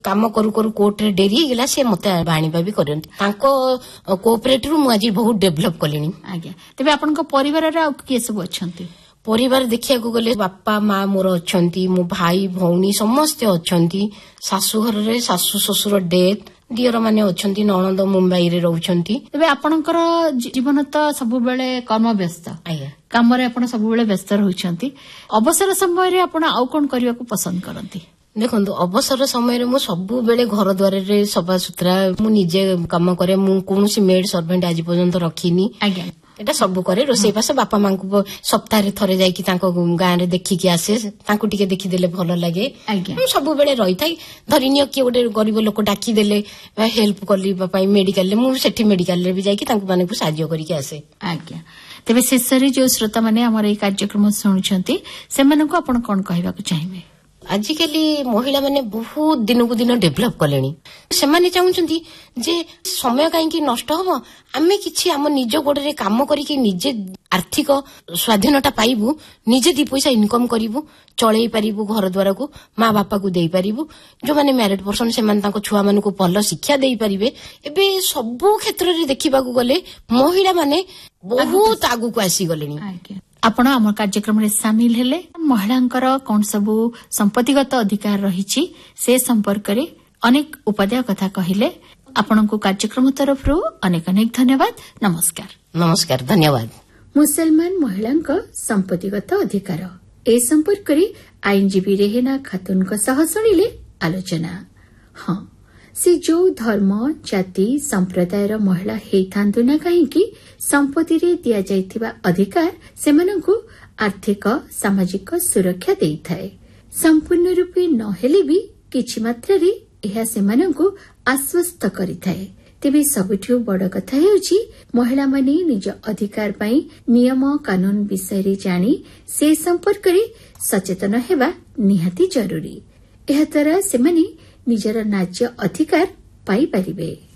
काम करू करू कोर्ट रे डेरी गला से मते बाणीबा भी करन तांको कोऑपरेटिव मु आज बहुत डेवलप कलेनी। आज्ञा तबे आपन को परिवार रे आ के सब अछंती? परिवार देखिया को गले बापा माँ मोर अछंती, मो भाई भौणी समस्त अछंती। सासू घर रे सासू ससुर डेथ, दियर माने अछंती, ननद मुंबई रे रहउछंती। तबे आपनकर जीवन त सब बेले कर्म व्यस्त, काम रे आपण सब बेले व्यस्त रहउछंती। अवसर समय रे आपण आउ कोन करिया को पसंद करंती? देखो अवसर समय मु सबु बेले घर द्वार रे सफा सुतरा मु निजे काम करे। मु कोनोसी मेड सर्वेंट आज पर्यंत रखिनी। आज्ञा एटा सब करे। रोसई पास बापा मां को सप्ताह रे थरे जाई कि तांको गां रे देखि कि आसे, तांको टिके देखि देले भलो लागे। आज्ञा सब बेले रही थाई। धरिनियो कि गोटे गरीब लोक डाकी देले हेल्प करली पई मेडिकल ले मु सेठी मेडिकल रे भी जाई कि तांको माने को साहाय्य करी कि आसे। आज्ञा तबे शेषरे जो श्रोता माने हमर ए कार्यक्रम सुनुछंती सेमन को आपण कोन कहबा को चाहिबे? आजिकली महिला माने बहुत दिन को दिन डेभलप कलेनी। सेमाने चाहुचंती जे समय कहीं नष्ट हबो, आमे किछि आम निज गोडरे काम करिके निजे आर्थिक स्वाधीनता पाइबु, निजे दी पैसा इनकम करिबु, चळेई पारिबु घर द्वार को, माँ बापा को देई पारिबु। जो माने मैरिड पर्सन से माने ताको छुआ माने को भलो शिक्षा देई पारिबे। एबे सब क्षेत्र रे देखिबा को गले महिला माने बहुत आगु को आसी गलेनी। आपण आम कार्यक्रम रे शामिल हेले। महिलांकर कौन सबू संपत्तिगत अधिकार रही से संपर्क रे अनेक उपादेय कथा कहिले। आपण को कार्यक्रम तरफ अनेक अनेक धन्यवाद। नमस्कार। नमस्कार, धन्यवाद। मुसलमान महिलांक संपत्तिगत अधिकार ए संपर्क रे आईनजीवी रेहेना खातून को सह सुनिले आलोचना। हाँ, से जो धर्म जाति संप्रदायर महिला हेइथांतु ना कहीं संपत्ति रे दिया जाइथिबा अधिकार सेमानंकु आर्थिक सामाजिक सुरक्षा देइथाए। संपूर्ण रूपे नहेले भी किछि मात्रा रे एहा सेमानंकु आश्वस्त करिथाए। तेबे सबुठु बड़ कथा हेउछि महिला माने निज अधिकार पई नियम कानून विषय रे जानी से संपर्क रे सचेतन हेबा निहाती जरूरी। एहा द्वारा सेमाने निजर न्याय्य अधिकार पाई परिबे।